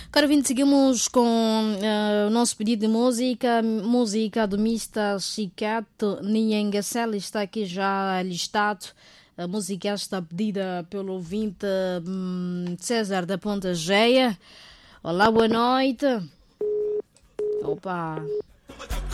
Cara, vinte, seguimos com o nosso pedido de música do Mr. Chicato Niengasel, está aqui já listado. A música está pedida pelo ouvinte César da Ponta Geia. Olá, boa noite. Opa.